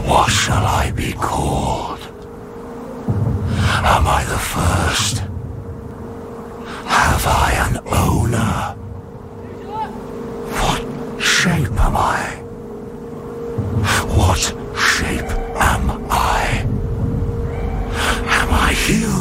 What shall I be called? Am I the first? Have I an owner? What shape am I? What shape am I? Am I human?